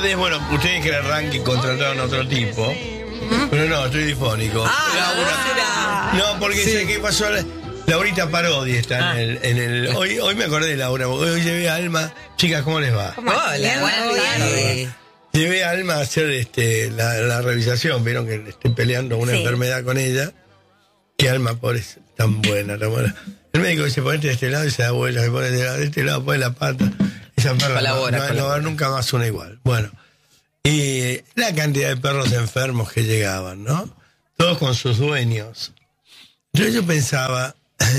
ustedes, bueno, ustedes que era ranking contrataron a otro tipo. Pero no, estoy difónico. No, porque sé qué pasó. Laurita Parodi está en el. Hoy me acordé de Laura, porque hoy llevé a Alma. Chicas, ¿cómo les va? Hola. Llevé a Alma a hacer la revisación. Vieron que estoy peleando una enfermedad con ella. Que Alma, pobre, es tan buena, tan buena. El médico dice, ponete de este lado y se da vuelta, se pone de este lado, pone la pata. Esa perra no va a haber nunca más una igual. Bueno, y la cantidad de perros enfermos que llegaban, ¿no? Todos con sus dueños. Yo pensaba,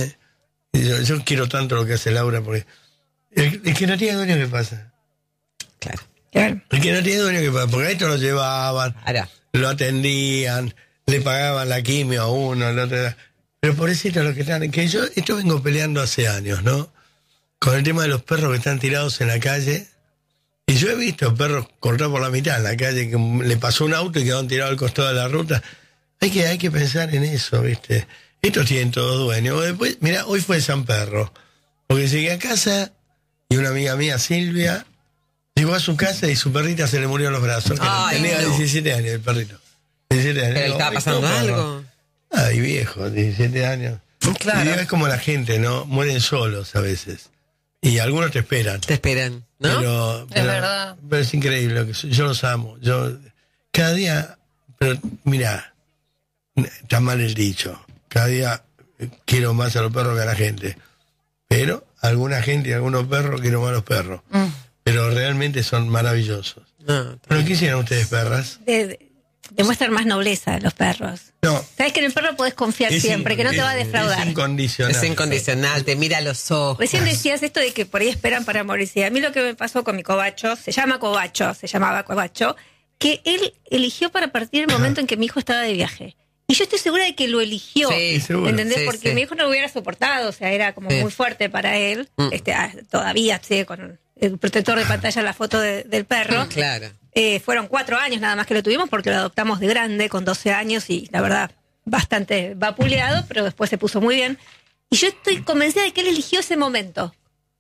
yo quiero tanto lo que hace Laura, porque el que no tiene dueño, ¿qué pasa? Claro. El que no tiene dueño, ¿qué pasa? Porque a esto lo llevaban, lo atendían, le pagaban la quimio a uno, al otro. Pero por eso lo que están, que yo esto vengo peleando hace años, ¿no? Con el tema de los perros que están tirados en la calle. Y yo he visto perros cortados por la mitad en la calle, que le pasó un auto y quedaron tirados al costado de la ruta. Hay que pensar en eso, ¿viste? Estos tienen todos dueños. Después, mira, hoy fue San Perro. Porque llegué a casa y una amiga mía, Silvia, llegó a su casa y su perrita se le murió en los brazos. Tenía 17 años el perrito. 17 años. ¿Pero le estaba pasando algo? Ay, viejo, 17 años. Claro. Y es como la gente, ¿no? Mueren solos a veces. Y algunos te esperan. Te esperan, ¿no? Pero es verdad. Pero es increíble. Yo los amo. Cada día, pero mira, está mal el dicho. Cada día quiero más a los perros que a la gente. Pero alguna gente y algunos perros quiero más a los perros. Pero realmente son maravillosos. ¿Pero qué hicieron ustedes, perras? Demuestran más nobleza los perros. No. Sabes que en el perro podés confiar siempre, que no te va a defraudar. Es incondicional. Es incondicional, te mira a los ojos. Recién decías esto de que por ahí esperan para morirse. A mí lo que me pasó con mi cobacho, se llamaba Cobacho, que él eligió para partir el momento en que mi hijo estaba de viaje. Y yo estoy segura de que lo eligió. Sí, seguro. ¿Entendés? Sí, Porque mi hijo no lo hubiera soportado, o sea, era como muy fuerte para él. Todavía, con el protector de pantalla, la foto del perro. Claro. Fueron 4 años nada más que lo tuvimos porque lo adoptamos de grande, con 12 años y la verdad, bastante vapuleado, pero después se puso muy bien. Y yo estoy convencida de que él eligió ese momento.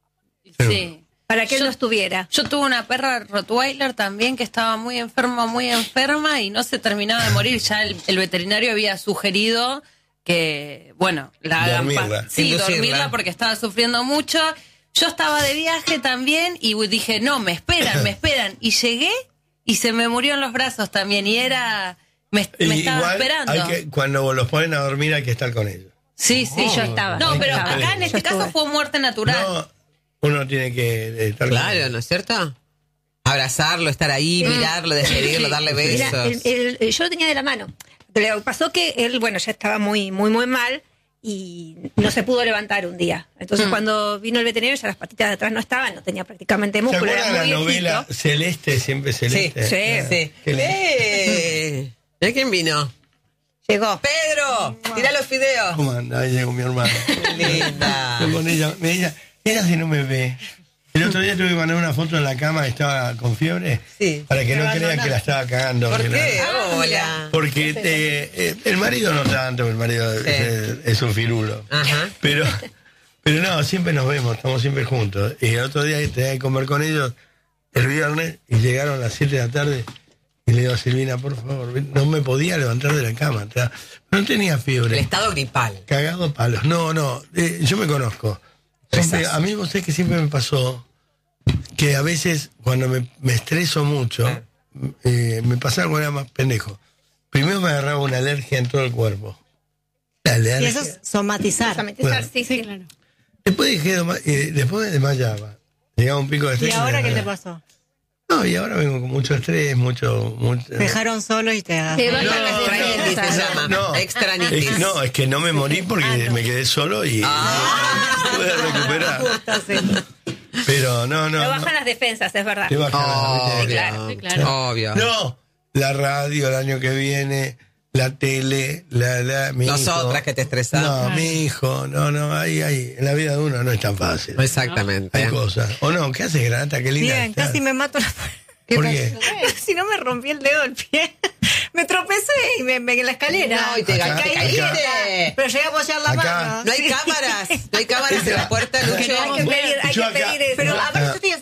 Sí. Para que él no estuviera. Yo tuve una perra Rottweiler también que estaba muy enferma y no se terminaba de morir. Ya el veterinario había sugerido que, bueno, la hagan dormirla porque estaba sufriendo mucho. Yo estaba de viaje también y dije, no, me esperan. Y llegué y se me murió en los brazos también. Y me estaba esperando. Cuando los ponen a dormir hay que estar con ellos. Sí, yo estaba. No, pero acá en este caso fue muerte natural. No, uno tiene que estar con ellos. ¿No es cierto? Abrazarlo, estar ahí, mirarlo, despedirlo, darle besos. Mira, yo lo tenía de la mano. Pero pasó que él, ya estaba muy mal. Y no se pudo levantar un día. Entonces cuando vino el veterinario ya las patitas de atrás no estaban, no tenía prácticamente músculo. ¿Se acuerdan la novela Celeste, siempre Celeste? Sí. ¿De quién vino? Llegó. ¡Pedro! ¡Tira los fideos! ¿Cómo anda? Ahí llegó mi hermana. Linda. Ella si no me ve. El otro día tuve que mandar una foto en la cama que estaba con fiebre. Sí. Para que no crean que la estaba cagando. ¿Por qué? Hola. Porque el marido no tanto, el marido es un firulo. Ajá. Pero no, siempre nos vemos, estamos siempre juntos. Y el otro día tenía que comer con ellos el viernes y llegaron a las 7 de la tarde y le digo a Silvina, por favor, no me podía levantar de la cama. No tenía fiebre. El estado gripal. Cagado palos. No, yo me conozco. A mí vos sabés que siempre me pasó que a veces cuando me estreso mucho, me pasaba cuando era más pendejo. Primero me agarraba una alergia en todo el cuerpo. La alergia. Y eso es somatizar. Bueno, sí, claro. Después después me desmayaba. Llegaba un pico de estrés. ¿Y ahora qué te pasó? No, y ahora vengo con mucho estrés, mucho. Te dejaron solo y te bajan las Extranitis se llama. Extranitis. Es que no me morí porque me quedé solo y pude recuperar. Pero no. Te bajan las defensas, es verdad. Te bajan Claro. Obvio. No, la radio el año que viene, la tele, mi Nosotras hijo. que te estresamos. No, mi hijo, no, ahí, en la vida de uno no es tan fácil. Exactamente. Hay cosas. ¿O no? ¿Qué haces, Granata? Qué linda. Bien, estás. casi me mato la... ¿Por qué? Si no me rompí el dedo del pie. Me tropecé y me en la escalera. No, y te caíste. Pero llegué a apoyar la mano. No hay cámaras. No hay cámaras en la puerta, Lucho. Hay que pedir Pero a ver, yo tenía zapatillas.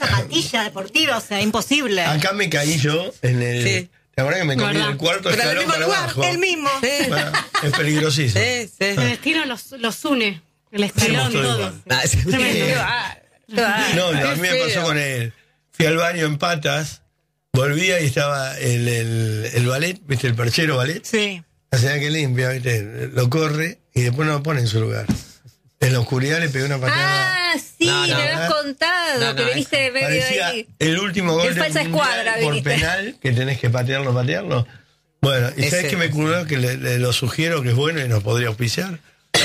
Villa Deportiva, o sea, imposible. Acá me caí yo en el... Sí. ¿Te acuerdas que me comí el cuarto escalón para abajo? El mismo. Sí. Bueno, es peligrosísimo. Sí, sí. El destino los une. El escalón, Somos todos todo. igual. Ah, sí. Tremendo. No, a mí me feo. pasó con él. Fui al baño en patas, volvía y estaba el ballet, ¿viste? El perchero ballet. Sí. La señora que limpia, ¿viste? Lo corre y después no lo pone en su lugar. En la oscuridad le pegó una patada. Ah, sí, No, no. me habías contado, No, no, que viniste de medio Parecía ahí. el último gol En falsa del mundial escuadra por viniste. penal, que tenés que patearlo. Bueno, y Ese, ¿sabes qué me curó? Que le lo sugiero, que es bueno y nos podría auspiciar.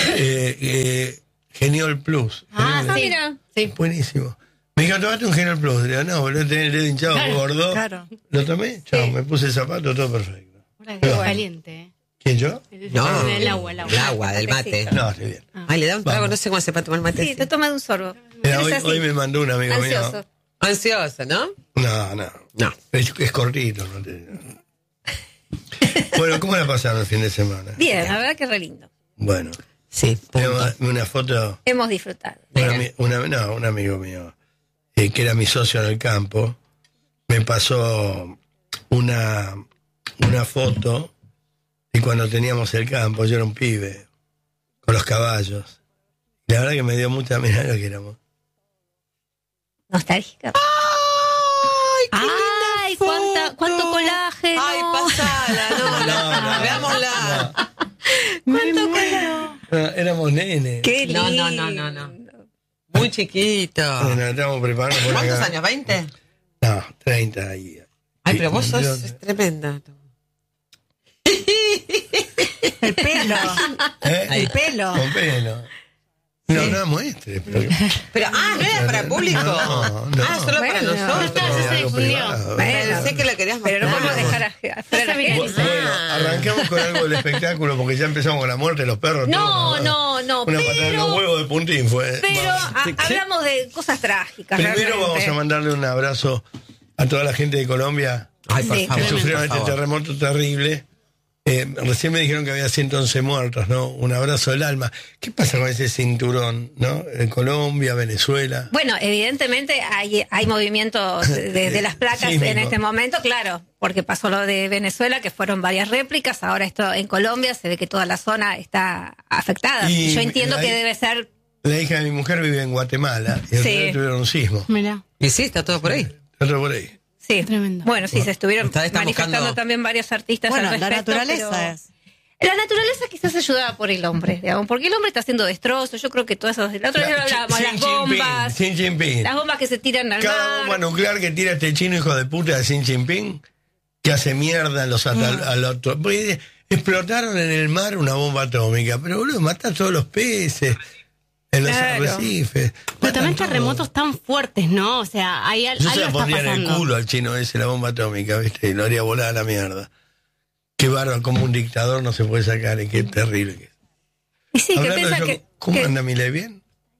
Geniol Plus. Ah, sí. mira. Sí. Buenísimo. Me dijo, tomate un Geniol Plus. Le digo, no, boludo, tenés el dedo hinchado, gordo. claro. Lo tomé, chao, me puse el zapato, todo perfecto. Ahora es caliente, ¿eh? ¿Quién, yo? No, El agua. el agua del mate. No, estoy bien. Ay, le da un trago, Vamos. no sé cómo se para tomar mate. Sí, te tomas un sorbo. Mira, Eres hoy, así, hoy me mandó un amigo ansioso. mío. Ansioso, ¿no? No. No. Es cortito. No te... Bueno, ¿cómo la pasaron el fin de semana? Bien, la verdad que re lindo. Bueno, Sí, punto. una foto, Hemos disfrutado. un amigo mío, que era mi socio en el campo, me pasó una foto de cuando teníamos el campo, yo era un pibe, con los caballos. La verdad que me dio mucha mirá lo que éramos. Nostálgica. ¡Ay, cuánto colágeno! Ay, pasala, no, veámosla. ¡Cuánto colágeno! Éramos nenes. ¡Qué lindo! No. Muy chiquito. Bueno, estamos preparando por ¿Cuántos acá. años? ¿20? No, 30 ahí. Ay, pero vos sos tremenda. El pelo. ¿Eh? El pelo. Con pelo. No muestre. Pero, no era para el público. No. Solo para Bueno. nosotros. se Algo difundió. privado. Bueno. Pensé que la querías mostrar. Pero no podemos dejar afuera a la gente. Bueno, arranquemos con algo del espectáculo porque ya empezamos con la muerte de los perros. No, todo, no, Una patada en los pero huevos de puntín fue. hablamos de cosas trágicas. Primero realmente. vamos a mandarle un abrazo a toda la gente de Colombia Ay, por Sí. favor. que sufrieron por este favor. terremoto terrible. Recién me dijeron que había 111 muertos, ¿no? Un abrazo del alma. ¿Qué pasa con ese cinturón, no? En Colombia, Venezuela. Bueno, evidentemente hay movimientos de las placas Sísmico. en este momento, claro, porque pasó lo de Venezuela, que fueron varias réplicas, ahora esto en Colombia se ve que toda la zona está afectada. Y yo entiendo ahí- que debe ser... La hija de mi mujer vive en Guatemala y el Sí. otro día tuvieron un sismo. Mira, Y sí, está todo por ahí. Otro por ahí. Sí, Tremendo. bueno, sí, se estuvieron Ustedes están manifestando buscando- también varios artistas Bueno, al la respecto, naturaleza pero- es. La naturaleza quizás ayudada por el hombre, digamos, porque el hombre está haciendo destrozos. Yo creo que todo eso. La otra vez hablábamos, las bombas. Xi Jinping. Las bombas que se tiran al Cada bomba mar. nuclear que tira este chino hijo de puta de Xi Jinping, que hace mierda a los al otro. Porque explotaron en el mar una bomba atómica, pero boludo, mata a todos los peces, en los Claro. arrecifes. pero matan también todo. terremotos tan fuertes, ¿no? O sea, hay Yo algo se la está pondría en el pasando. culo al chino ese, la bomba atómica, ¿viste? Y lo haría volar a la mierda. Qué bárbaro, como un dictador no se puede sacar, y qué terrible que es. Y sí, que Hablando de piensa eso, que. ¿cómo que- anda Milei? ¿Bien?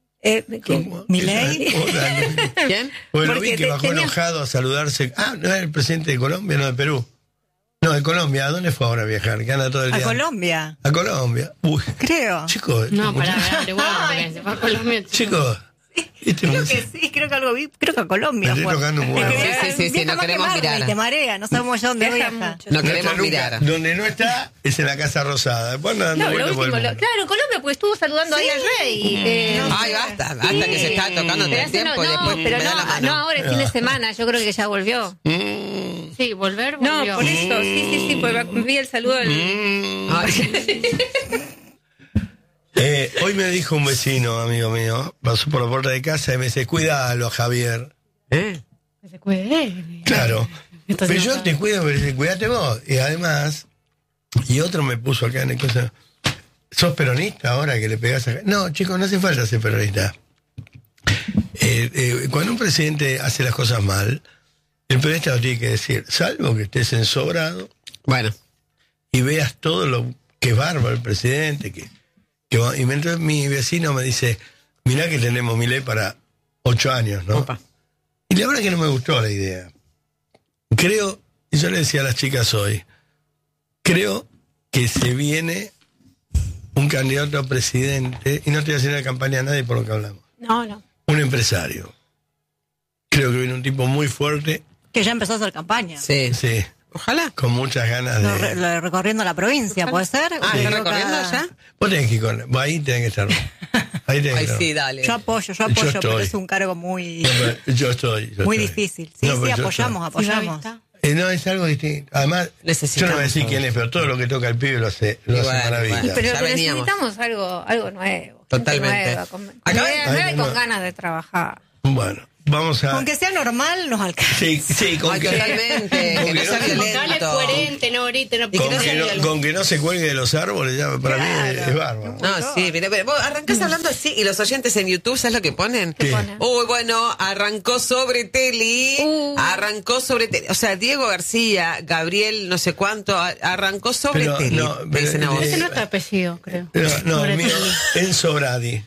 ¿Cómo? ¿Milei? ¿Cómo anda? ¿Quién? Bueno, Porque vi que bajó tenía- enojado a saludarse. ¿No era el presidente de Colombia? No, de Perú. No, de Colombia. ¿A dónde fue ahora a viajar? Que anda todo el A día. Colombia, A Colombia. Uy, creo. chicos. No, muchachos, para averiguar, porque se fue a Colombia. Chicos. Este Creo muchacho- que sí, creo que algo vi, creo que a Colombia. Me estoy fue. tocando un huevo. Es que Sí, viaja no más que queremos Marley, mirar. Te marea, no sabemos ya dónde Viaja viaja. mucho. No está queremos nunca- mirar. Donde no está es en la Casa Rosada. Después anda dando No, lo vueltas por el último, mundo. claro, en Colombia, porque estuvo saludando ahí al rey. Ay, basta que se está tocando todo Pero el hace tiempo y no, después pero me da la no, mano. no ahora el fin de semana, yo creo que ya volvió. Sí, volvió. No, por eso, sí, porque vi el saludo del... Ay. Hoy me dijo un vecino, amigo mío, pasó por la puerta de casa y me dice, cuídalo, Javier. Que se cuide. Claro. Esto Pero sí yo no te cuido, pero dice, cuídate vos. Y además, y otro me puso acá en el cosa, ¿sos peronista ahora que le pegás acá? No, chicos, no hace falta ser peronista. Cuando un presidente hace las cosas mal, el periodista lo tiene que decir, salvo que estés ensobrado Bueno, y veas todo lo que es bárbaro el presidente. Y entonces mi vecino me dice, mirá que tenemos Milei para 8 años, ¿no? opa. Y la verdad que no me gustó la idea. Creo, y yo le decía a las chicas hoy, creo que se viene un candidato a presidente, y no estoy haciendo la campaña a nadie por lo que hablamos, No. un empresario, Creo que viene un tipo muy fuerte. Que ya empezó a hacer campaña. Sí. Sí. Ojalá. Con muchas ganas de... Recorriendo la provincia, ¿puede ser? Ah, ¿está recorriendo ya? Vos tenés que ir con... Ahí tenés que estar. Ahí tenés que Ay, estar. sí, dale. Yo apoyo, estoy. pero es un cargo muy... No, pero yo estoy. Muy difícil. Sí, No, sí, pero yo apoyamos. No, es algo distinto. Además, yo no voy a decir quién es, pero todo lo que toca el pibe lo hace maravilla. bueno. Pero Ya veníamos. necesitamos algo nuevo. Totalmente. Nueva, con no. ganas de trabajar. Bueno, vamos a... Aunque sea normal, nos alcanza. Sí, con Ay, que... totalmente. Que no sea Dale violento. coherente, no grite, no Con que no se cuelgue de los árboles, ya para mí es bárbaro. No, sí, mira, pero vos arrancás hablando así y los oyentes en YouTube, ¿sabes lo que ponen? ¿Qué? Uy, bueno, arrancó sobre Teli, o sea, Diego García, Gabriel, no sé cuánto, arrancó sobre Pero, Teli. no, me dicen a vos. Ese no es tu apellido, creo. No, el mío, Enzo Bradi.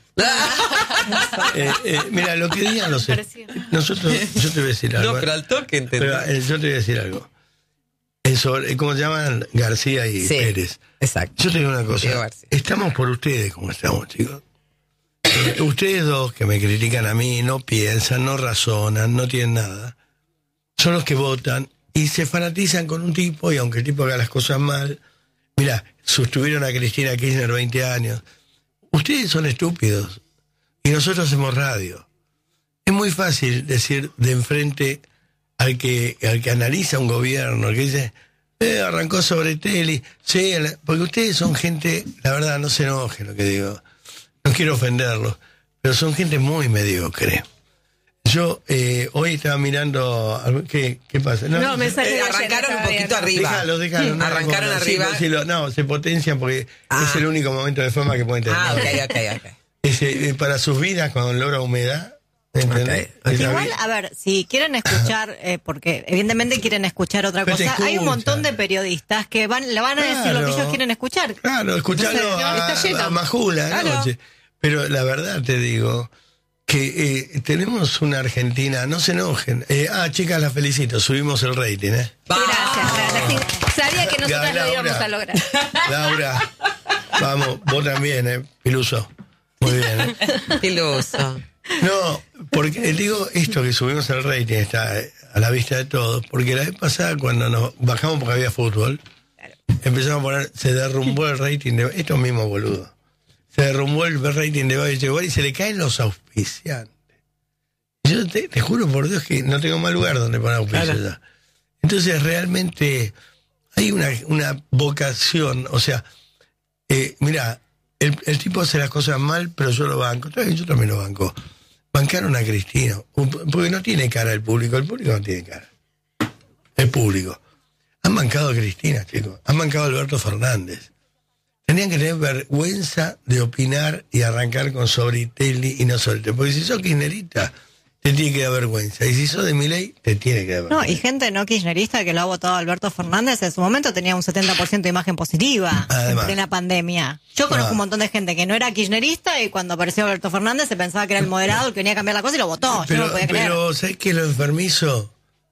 Mira, lo que digan los... Nosotros, yo te voy a decir algo. No, pero al toque, ¿entendés? Pero, yo te voy a decir algo. ¿Cómo se llaman? García y Pérez. Exacto. Yo te digo una Diego cosa. García. Estamos por ustedes como estamos, chicos. Ustedes dos que me critican a mí, no piensan, no razonan, no tienen nada. Son los que votan y se fanatizan con un tipo, y aunque el tipo haga las cosas mal, mira, sostuvieron a Cristina Kirchner 20 años. Ustedes son estúpidos y nosotros hacemos radio. Es muy fácil decir de enfrente al que analiza un gobierno, al que dice, arrancó sobre Teli. Sí, porque ustedes son gente, la verdad, no se enojen lo que digo. No quiero ofenderlos, pero son gente muy mediocre. Yo hoy estaba mirando... ¿Qué pasa? No, me salió arrancaron un poquito arriba. Déjalo. No, Arrancaron arriba. No, se potencian porque es el único momento de fama que pueden tener. Ok. Para sus vidas, cuando logra humedad, ¿entendés? Igual, a ver, si quieren escuchar, porque evidentemente quieren escuchar otra Pero cosa, hay un montón de periodistas que le van a decir lo que ellos quieren escuchar. Claro, escucharlo a Majula anoche. Pero la verdad te digo que tenemos una Argentina, no se enojen. Chicas, las felicito, subimos el rating, Gracias. Sabía que nosotros lo íbamos a lograr. Laura, vamos, vos también, Piluso. Muy bien, Piluso. No, porque digo esto que subimos el rating está a la vista de todos, porque la vez pasada cuando nos bajamos porque había fútbol, empezamos a poner, se derrumbó el rating de estos mismos boludos. Se derrumbó el rating de Bayo y se le caen los auspiciantes. Yo te juro por Dios que no tengo más lugar donde poner auspicios ya. Entonces realmente hay una vocación, o sea, mira, el tipo hace las cosas mal, pero yo lo banco. Yo también lo banco. Bancaron a Cristina, porque no tiene cara el público no tiene cara. El público. Han bancado a Cristina, chicos. Han bancado a Alberto Fernández. Tenían que tener vergüenza de opinar y arrancar con Sobritelli y no Sobritelli. Porque si sos kirchnerista, te tiene que dar vergüenza. Y si sos de Milei, te tiene que dar vergüenza. No, y gente no kirchnerista que lo ha votado a Alberto Fernández en su momento tenía un 70% de imagen positiva en la pandemia. Yo conozco un montón de gente que no era kirchnerista y cuando apareció Alberto Fernández se pensaba que era el moderado, el que venía a cambiar la cosa y lo votó. Yo no lo podía creer. Pero ¿sabes qué? Lo enfermizo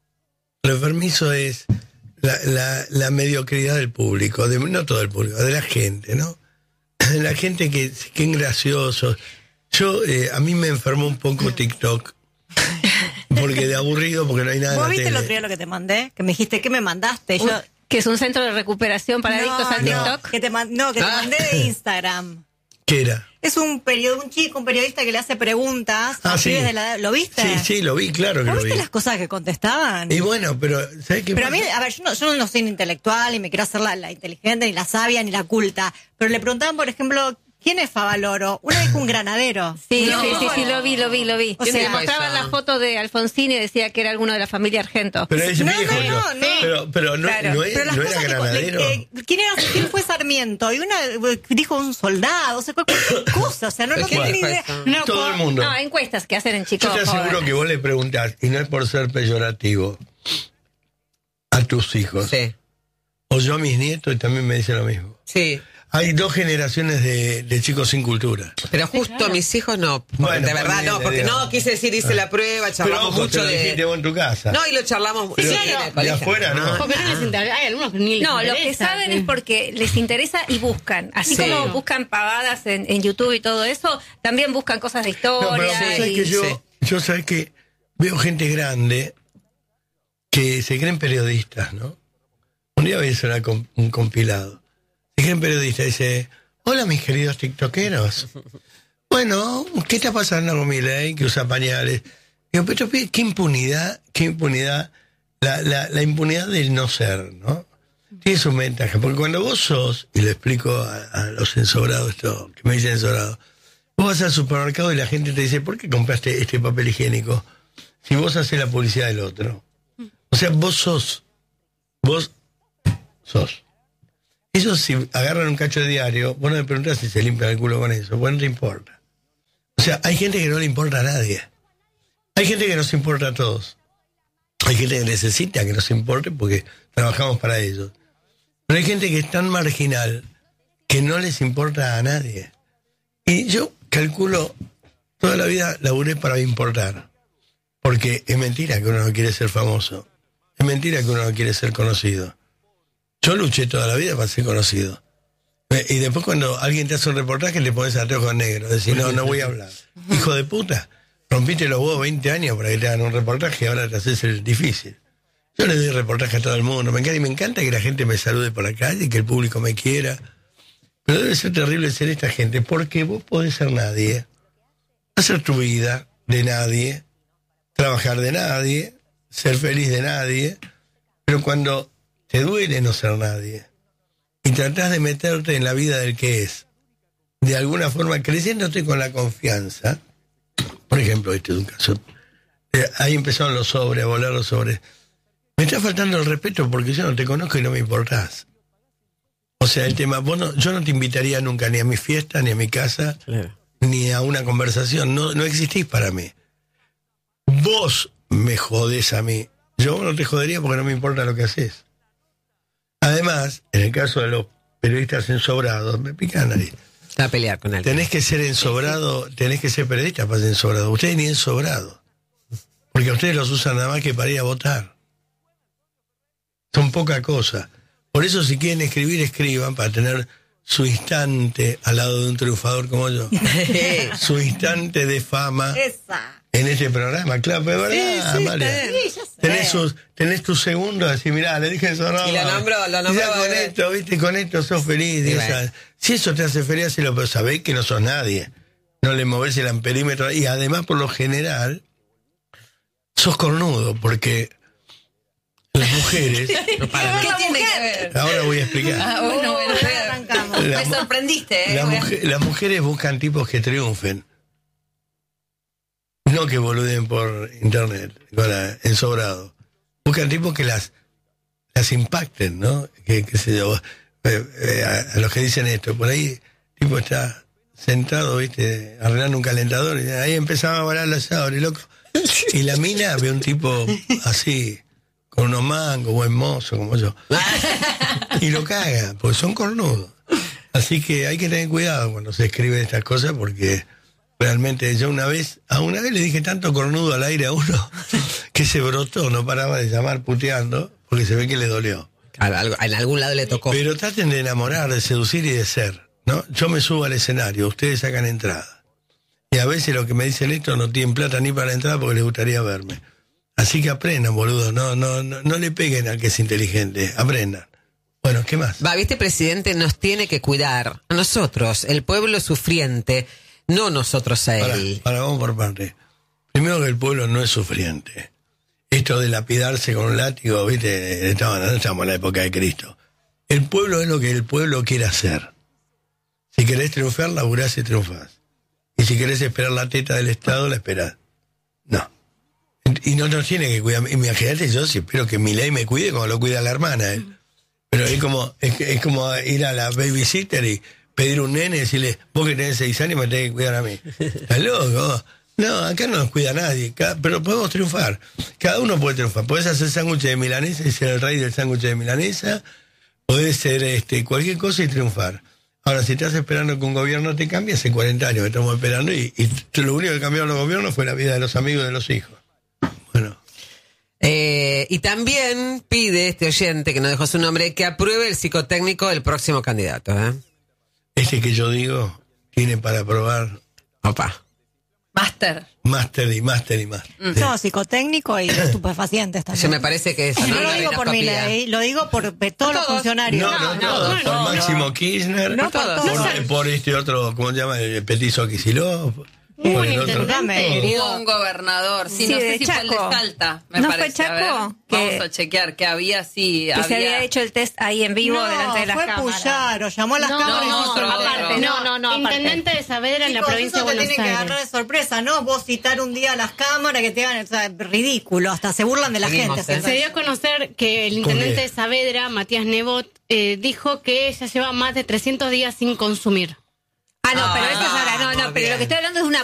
es la mediocridad del público, no todo el público, de la gente, ¿no? La gente que es gracioso. A mí me enfermó un poco TikTok. Porque de aburrido, porque no hay nada. ¿Vos viste el otro día lo que te mandé? Que me dijiste, ¿qué me mandaste? Yo... Que es un centro de recuperación para adictos al TikTok. Que te mandé de Instagram. ¿Qué era? Es un periodista que le hace preguntas a sí. pibes de la edad. ¿Lo viste? Sí, lo vi, claro que lo vi. ¿Viste las cosas que contestaban? Y bueno, pero ¿sabes qué Pero pasa? a mí, a ver, yo no soy ni intelectual, ni me quiero hacer la inteligente, ni la sabia, ni la culta. Pero le preguntaban, por ejemplo, ¿quién es Favaloro? Una dijo un granadero. Sí, lo vi. O sea, mostraban la foto de Alfonsín y decía que era alguno de la familia Argento. Pero es viejo, pero no era granadero. ¿Quién fue Sarmiento? Y una dijo un soldado, o sea, cualquier cosa, o sea, no tiene ni idea. Todo el mundo. No, encuestas que hacen en chicos. Yo te aseguro que vos le preguntás, y no es por ser peyorativo, a tus hijos. Sí. O yo a mis nietos y también me dicen lo mismo. Sí. Hay dos generaciones de chicos sin cultura. Pero justo mis hijos no. Bueno, de verdad no, porque no quise decir, hice la prueba, charlamos pero mucho te lo dijiste vos en tu casa. No, y lo charlamos Pero sí, en el de colegio. afuera no. Porque no les interesa. Hay algunos que ni les No, interesa. lo que saben es porque les interesa y buscan. Así Sí. como buscan pavadas en YouTube y todo eso, también buscan cosas de No, pero historia. sabes que yo sabes que veo gente grande que se creen periodistas, ¿no? Un día voy a hacer un compilado. Se creen periodistas, dice, hola mis queridos tiktokeros. Bueno, ¿qué está pasando con Milei que usa pañales? Digo, pero qué impunidad, la impunidad del no ser, ¿no? Tiene su ventaja, porque cuando vos sos, y lo explico a los ensobrados, esto que me dicen ensobrado, vos vas al supermercado y la gente te dice, ¿por qué compraste este papel higiénico? Si vos haces la publicidad del otro. O sea, vos sos. Eso si agarran un cacho de diario, vos no me preguntás si se limpian el culo con eso, vos no te importa. O sea, hay gente que no le importa a nadie. Hay gente que nos importa a todos. Hay gente que necesita que nos importe porque trabajamos para ellos. Pero hay gente que es tan marginal que no les importa a nadie. Y yo calculo, toda la vida laburé para importar. Porque es mentira que uno no quiere ser famoso. Es mentira que uno no quiere ser conocido. Yo luché toda la vida para ser conocido. Y después cuando alguien te hace un reportaje le pones anteojos negros. Decís, no voy a hablar. Hijo de puta, rompiste los huevos 20 años para que te hagan un reportaje y ahora te haces el difícil. Yo le doy reportaje a todo el mundo. Me encanta que la gente me salude por la calle, que el público me quiera. Pero debe ser terrible ser esta gente, porque vos podés ser nadie, hacer tu vida de nadie, trabajar de nadie, ser feliz de nadie, pero cuando te duele no ser nadie y tratás de meterte en la vida del que es, de alguna forma creciéndote con la confianza. Por ejemplo, este es un caso. Ahí empezaron los sobres, a volar los sobres. Me está faltando el respeto porque yo no te conozco y no me importás. O sea, el tema, yo no te invitaría nunca ni a mi fiesta, ni a mi casa, claro, ni a una conversación. No existís para mí. Vos me jodés a mí. Yo no te jodería porque no me importa lo que haces. Además, en el caso de los periodistas ensobrados, me pican la nariz. A pelear con alguien. Tenés que ser ensobrado, tenés que ser periodista para ser ensobrado. Ustedes ni ensobrado. Porque ustedes los usan nada más que para ir a votar. Son poca cosa. Por eso si quieren escribir, escriban para tener su instante al lado de un triunfador como yo. Su instante de fama. Esa. En este programa, claro, pero verdad, Amalia. Tenés tu segundo, así, mirá, le dije eso, no. Y lo nombró. Con esto, viste, con esto sos feliz. Si eso te hace feliz, hacelo, pero sabés que no sos nadie. No le movés el amperímetro. Y además, por lo general, sos cornudo, porque las mujeres... No para, ¿qué tiene que ver? Ahora voy a explicar. Bueno, arrancamos. Me sorprendiste, Las mujeres buscan tipos que triunfen. No que boluden por internet, ensobrado. Buscan tipos que las impacten, ¿no? Que se yo, a los que dicen esto, por ahí, tipo está sentado, viste, arreglando un calentador, y ahí empezaba a volar la sabor, y loco. Y la mina ve un tipo así, con unos mangos, buen mozo, como yo. Y lo caga, porque son cornudos. Así que hay que tener cuidado cuando se escriben estas cosas, porque realmente yo una vez le dije tanto cornudo al aire a uno que se brotó, no paraba de llamar puteando, porque se ve que le dolió. En algún lado le tocó. Pero traten de enamorar, de seducir y de ser, ¿no? Yo me subo al escenario, ustedes sacan entrada. Y a veces lo que me dicen esto no tienen plata ni para la entrada porque les gustaría verme. Así que aprendan, boludo, no le peguen al que es inteligente, aprendan. Bueno, ¿qué más? Viste, presidente, nos tiene que cuidar a nosotros, el pueblo sufriente, no nosotros a él. Vamos por parte. Primero que el pueblo no es sufriente. Esto de lapidarse con un látigo, viste, no estamos en la época de Cristo. El pueblo es lo que el pueblo quiere hacer. Si querés triunfar, laburás y triunfás. Y si querés esperar la teta del Estado, la esperás. No. Y no nos tiene que cuidar. Imagínate, yo si espero que Milei me cuide como lo cuida la hermana. Pero es como ir a la babysitter y pedir un nene y decirle, vos que tenés 6 años me tenés que cuidar a mí. ¿Estás loco? No, acá no nos cuida nadie, pero podemos triunfar. Cada uno puede triunfar. Podés hacer sándwich de milanesa y ser el rey del sándwich de milanesa. Podés ser cualquier cosa y triunfar. Ahora, si estás esperando que un gobierno te cambie, hace 40 años que estamos esperando y lo único que cambiaron los gobiernos fue la vida de los amigos de los hijos. Bueno. Y también pide este oyente, que no dejó su nombre, que apruebe el psicotécnico del próximo candidato. Este que yo digo tiene para aprobar... Máster. máster y más. No, psicotécnico y estupefacientes también. Eso me parece que es. No lo digo por Milei, lo digo por todos los funcionarios. No, por Máximo Kirchner, por este otro, ¿cómo se llama? El Petizo Kicillof. Hubo un gobernador, no sé si fue el de Salta, me parece. ¿Fue Chaco? Vamos a chequear, que había, se había hecho el test ahí en vivo delante de las cámaras. Fue Puyaro, llamó a las cámaras. No, intendente de Saavedra en la provincia de Buenos Aires. Tienen que agarrar de sorpresa, ¿no? Vos citar un día a las cámaras que te hagan, o sea, ridículo, hasta se burlan de la gente. Se dio a conocer que el intendente de Saavedra, Matías Nebot, dijo que ella lleva más de 300 días sin consumir. Pero eso es ahora, pero lo que estoy hablando es una